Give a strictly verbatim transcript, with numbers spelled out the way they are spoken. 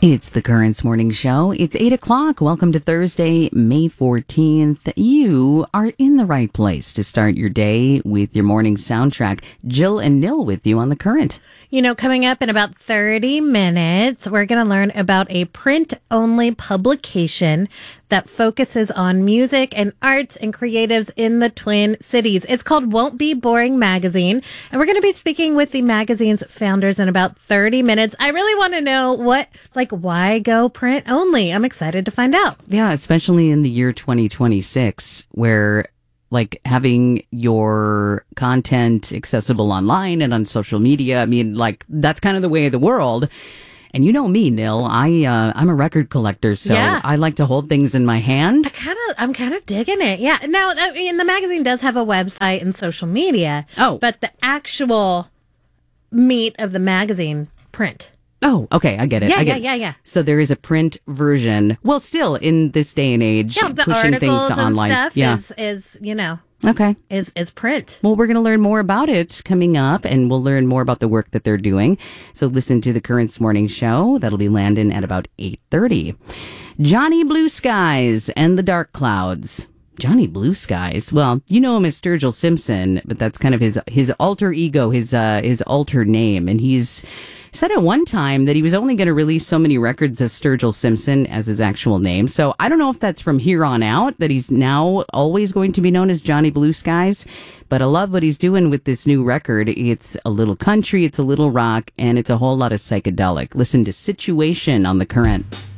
It's the Currents Morning Show. It's eight o'clock. Welcome to Thursday, May fourteenth. You are in the right place to start your day with your morning soundtrack. Jill and Nil with you on The Current. You know, coming up in about thirty minutes, we're going to learn about a print-only publication that focuses on music and arts and creatives in the Twin Cities. It's called Won't Be Boring Magazine, and we're going to be speaking with the magazine's founders in about thirty minutes. I really want to know what, like, why go print only? I'm excited to find out. Yeah, especially in the year twenty twenty-six, where like having your content accessible online and on social media. I mean, like that's kind of the way of the world. And you know me, Nil, I, uh, I'm a record collector, so Yeah. I like to hold things in my hand. I kind of, I'm kind of digging it. Yeah. Now, I mean, the magazine does have a website and social media. Oh. But the actual meat of the magazine, print. Oh, okay, I get it. Yeah, I get yeah, it. yeah, yeah. So there is a print version. Well, still in this day and age, Yeah, the pushing things articles to and online. stuff yeah. is, is, you know, Okay. is, is print. Well, we're going to learn more about it coming up, and we'll learn more about the work that they're doing. So listen to the Currents Morning Show. That'll be landing at about eight thirty. Johnny Blue Skies and the Dark Clouds. Johnny Blue Skies. Well, you know him as Sturgill Simpson, but that's kind of his his alter ego, his uh, his alter name. And he's said at one time that he was only going to release so many records as Sturgill Simpson as his actual name. So I don't know if that's from here on out, that he's now always going to be known as Johnny Blue Skies. But I love what he's doing with this new record. It's a little country, it's a little rock, and it's a whole lot of psychedelic. Listen to Situation on The Current.